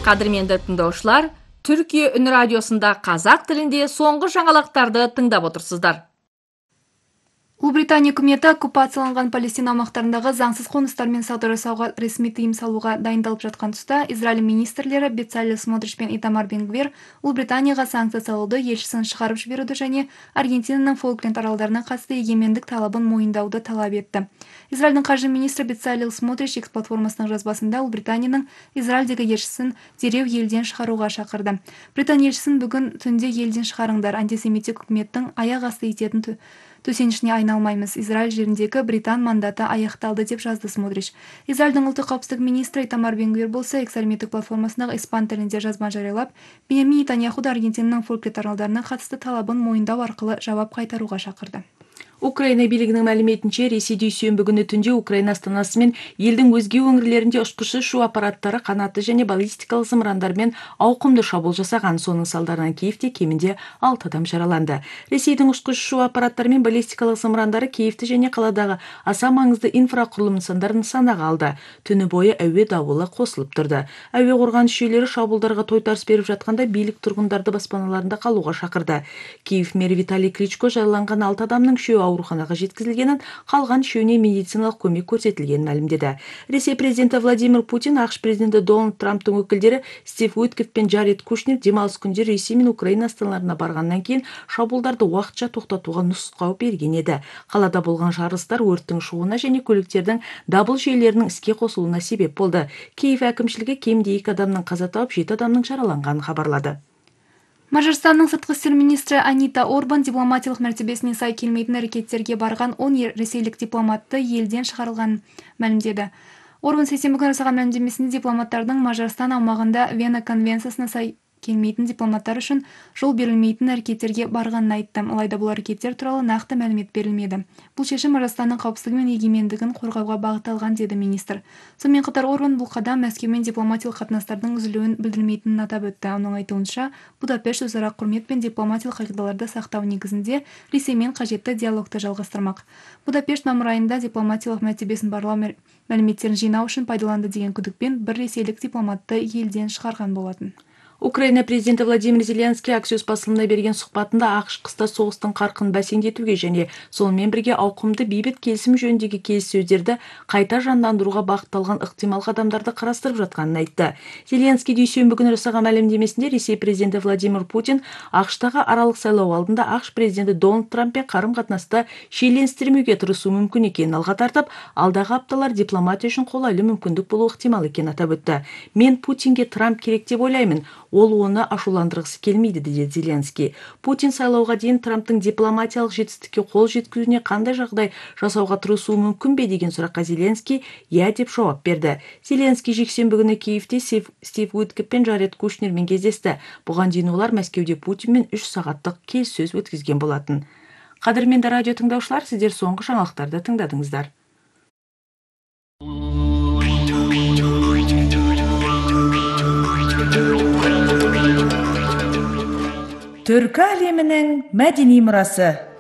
Кадырмендер тыңдаушылар, Түркия үн радиосында қазақ тілінде соңғы жаңалықтарды тыңдап отырсыздар. Ұлыбритания үкіметі оккупацияланған Палестина аумақтарындағы заңсыз қоныстармен сауда жасауға ресми тыйым салуға дайындалып жатқан тұста, Израиль министрлері Бецалель Смотрич пен Итамар Бен-Гвир Ұлыбританияға санкция салуды, елшісін шығарып жіберуді және Аргентинаның Фолкленд аралдарына қатысты егемендік талабын мойындауды талап етті. Израильдің қаржы министрі Бецалель Смотрич X платформасының жазбасында Ұлыбританияның Израильдегі елшісін дереу елден шығаруға шақырды. Британ елшісін бүгін түнде елден шығарыңдар, антисемиттік үкіметтің аяқ асты ететін төсенішіне айналмаймыз. Израиль жеріндегі Британ мандаты аяқталды деп жазды Смотрич. Израильдің ұлттық қауіпсіздік министрі Итамар Бен-Гвир болса, X әлеуметтік платформасындағы испан тілінде жазба жариялап, Беньямин Нетаньяхуды Аргентинаның Фолкленд аралдарына қатысты талабын мойындау арқылы жауап қайтаруға шақырды. Украина билігінің мәліметінше, Ресей дүйсенбі күні түнде Украина астанасы мен елдің өзге өңірлерінде ұшқышы шу аппараттары қанатты және баллистикалық зымырандармен ауқымды шабуыл жасаған. Соның салдарынан Киевте кемінде 6 адам жараланды. Ресейдің ұшқышы шу аппараттары мен баллистикалық зымырандары Киевті және қаладағы аса маңызды инфрақұрылым нысандарын нысанаға алды. Түні бойы әуе дауылы қосылып тұрды. Әуе қорғаныс жүйелері шабуылдарға тойтарыс беріп жатқанда билік тұрғындарды баспаналарында қалуға шақырды. Киев мері Виталий Кличко жараланған 6 адамның үшеуі ауруханаға жеткізілгенін, қалған үшеуіне медициналық көмек көрсетілгенін мәлімдеді. Ресей президенті Владимир Путин, ақш президенті Дональд Трамптың өкілдері Стив Уитков пен Джаред Кушнер демалыс күндері Ресей мен Украина астаналарына барғаннан кейін шабуылдарды уақытша тоқтатуға нұсқау берген еді. Қалада болған жарылыстар өрттің шығуына және көліктердің дабыл жүйелерінің іске қосылуына себеп болды. Киев әкімшілігі кемінде 2 адамның қаза тауып, 7 адамның жараланғанын хабарлады. Мажарстанның сыртқы істер министрі Анита Орбан дипломатиялық мәртебесіне сай келмейтін әрекеттерге барған 10 ресейлік дипломатты елден шығарылғанын мәлімдеді. Орбан сейсенбі күні жасаған мәлімдемесінде дипломаттардың Мажарстан аумағында Вена конвенциясына сай келмейтін дипломаттар үшін жол берілмейтін әрекеттерге барғанын айтты. Алайда бұл әрекеттер туралы нақты мәлімет берілмеді. Бұл шешім Мажарстанның қауіпсіздігі мен егемендігін қорғауға бағытталған, деді министр. Сонымен қатар Орбан бұл қадам Мәскеумен дипломатиялық қатынастардың үзілуін білдірмейтінін атап өтті. Оның айтуынша, Будапешт өзара құрмет пен дипломатиялық қағидаларды сақтау негізінде Ресеймен қажетті диалогты жалғастырмақ. Будапешт мамыр айында дипломатиялық мәртебесін барлау мәліметтерін жинау үшін пайдаланды деген күдікпен бір ресейлік дипломатты елден шығарған болатын. Украина президенті Владимир Зеленский Axios басылымына берген сұхбатында ақш қыста соғыстың қарқынын бәсеңдетуге және сонымен бірге ауқымды бейбіт келісім жөніндегі келіссөздерді қайта жандандыруға бағытталған ықтимал қадамдарды қарастырып жатқанын айтты. Зеленский дүйсенбі күні жасаған мәлімдемесінде Ресей президенті Владимир Путин ақштағы аралық сайлау алдында ақш президенті Дональд Трамппен қарым-қатынасты шиеленістірмеуге тырысу мүмкін екенін алға тартып, алдағы апталар дипломатия үшін қолайлы мүмкіндік болуы ықтимал екенін атап өтті. Мен Путинге Трамп керек деп ойлаймын. Ол оны ашуландырғысы келмейді, деді Зеленский. Путин сайлауға дейін Трамптың дипломатиялық жетістікке қол жеткізуіне қандай жағдай жасауға тырысуы мүмкін бе деген сұраққа Зеленский иә деп жауап берді. Зеленский жексенбі күні Киевте Стив Уитков пен Джаред Кушнермен кездесті. Бұған дейін олар Мәскеуде Путинмен 3 сағаттық келіссөз өткізген болатын. Қадірменді радио тыңдаушылар, сіздер соңғы жаңалықтарды тыңдадыңыздар. Түркі әлемінің мәдени мұрасы.